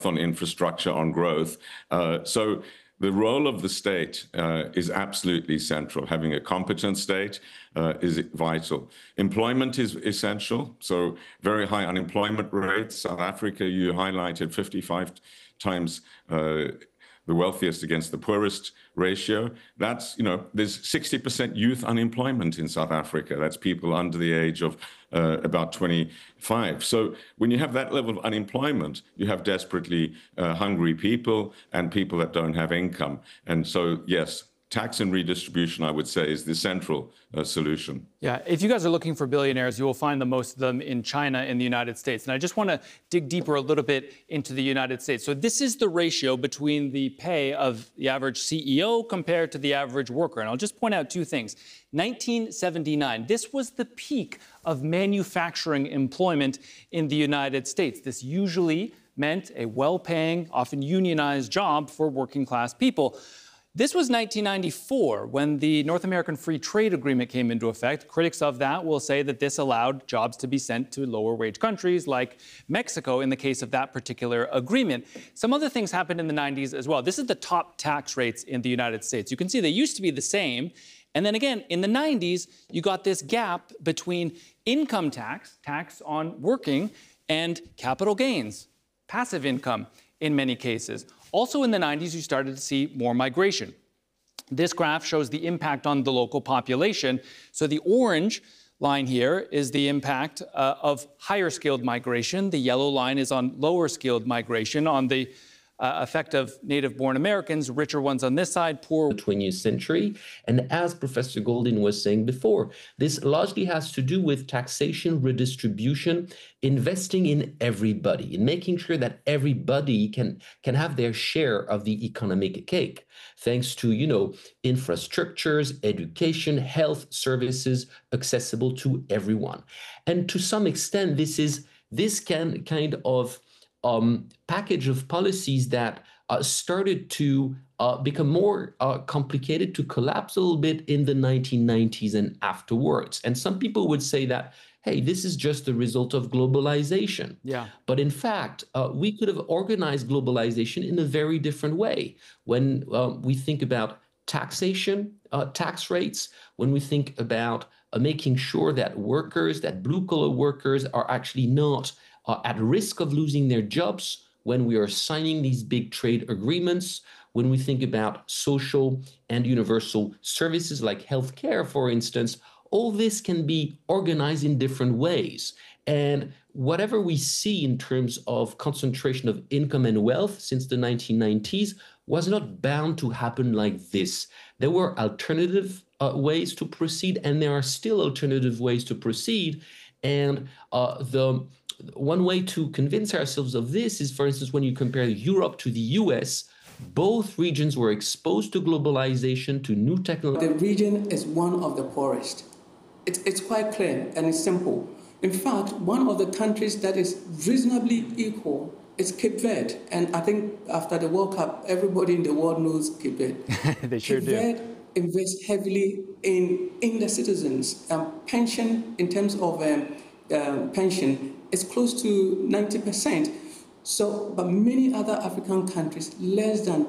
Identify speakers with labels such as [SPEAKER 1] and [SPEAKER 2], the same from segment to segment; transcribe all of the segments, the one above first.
[SPEAKER 1] on infrastructure, on growth. So the role of the state is absolutely central. Having a competent state is vital. Employment is essential. So very high unemployment rates. South Africa, you highlighted 55 times the wealthiest against the poorest ratio. That's, there's 60% youth unemployment in South Africa. That's people under the age of about 25. So when you have that level of unemployment, you have desperately hungry people and people that don't have income. And so, yes, tax and redistribution, I would say, is the central solution.
[SPEAKER 2] Yeah, if you guys are looking for billionaires, you will find the most of them in China and the United States. And I just want to dig deeper a little bit into the United States. So this is the ratio between the pay of the average CEO compared to the average worker. And I'll just point out two things. 1979, this was the peak of manufacturing employment in the United States. This usually meant a well-paying, often unionized job for working-class people. This was 1994 when the North American Free Trade Agreement came into effect. Critics of that will say that this allowed jobs to be sent to lower-wage countries like Mexico in the case of that particular agreement. Some other things happened in the 90s as well. This is the top tax rates in the United States. You can see they used to be the same. And then again, in the 90s, you got this gap between income tax, tax on working, and capital gains, passive income in many cases. Also in the 90s, you started to see more migration. This graph shows the impact on the local population. So the orange line here is the impact of higher skilled migration. The yellow line is on lower skilled migration, on the effect of native-born Americans, richer ones on this side, poor.
[SPEAKER 3] 20th century. And as Professor Goldin was saying before, this largely has to do with taxation, redistribution, investing in everybody, in making sure that everybody can have their share of the economic cake, thanks to, infrastructures, education, health services accessible to everyone. And to some extent, this can kind of package of policies that started to become more complicated, to collapse a little bit in the 1990s and afterwards. And some people would say that, hey, this is just the result of globalization.
[SPEAKER 2] Yeah.
[SPEAKER 3] But in fact, we could have organized globalization in a very different way. When we think about taxation, tax rates, when we think about making sure that workers, that blue-collar workers are actually not at risk of losing their jobs, when we are signing these big trade agreements, when we think about social and universal services like healthcare, for instance, all this can be organized in different ways. And whatever we see in terms of concentration of income and wealth since the 1990s was not bound to happen like this. There were alternative ways to proceed, and there are still alternative ways to proceed. And one way to convince ourselves of this is, for instance, when you compare Europe to the US, both regions were exposed to globalization, to new technology.
[SPEAKER 4] The region is one of the poorest. It's quite clear and it's simple. In fact, one of the countries that is reasonably equal is Cape Verde. And I think after the World Cup, everybody in the world knows Cape Verde.
[SPEAKER 2] They sure do.
[SPEAKER 4] Cape Verde invests heavily in the citizens. Pension, in terms of pension, is close to 90%. So, but many other African countries, less than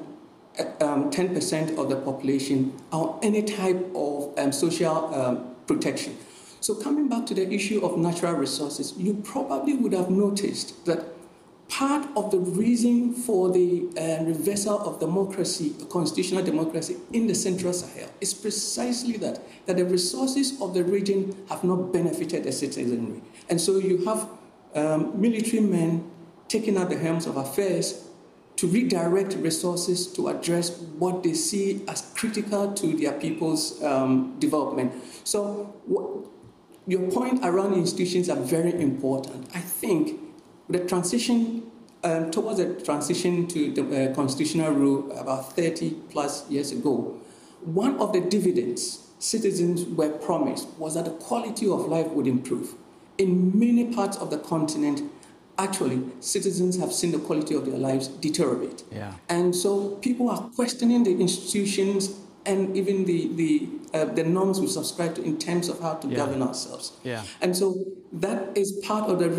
[SPEAKER 4] 10% of the population are on any type of social protection. So coming back to the issue of natural resources, you probably would have noticed that part of the reason for the reversal of democracy, constitutional democracy in the Central Sahel is precisely that the resources of the region have not benefited the citizenry. And so you have military men taking up the helms of affairs to redirect resources to address what they see as critical to their people's development. So your point around institutions are very important. I think the transition towards the transition to the constitutional rule about 30 plus years ago, one of the dividends citizens were promised was that the quality of life would improve. In many parts of the continent, actually, citizens have seen the quality of their lives deteriorate.
[SPEAKER 2] Yeah.
[SPEAKER 4] And so people are questioning the institutions and even the norms we subscribe to in terms of how to govern ourselves.
[SPEAKER 2] Yeah.
[SPEAKER 4] And so that is part of the